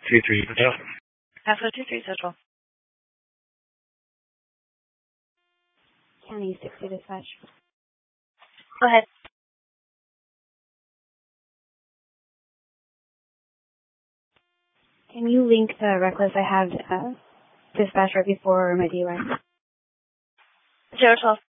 23 Central. Pasco 23 Central. County 60 dispatch. Go ahead. Can you link the reckless? I have dispatch right before my DUI. 012.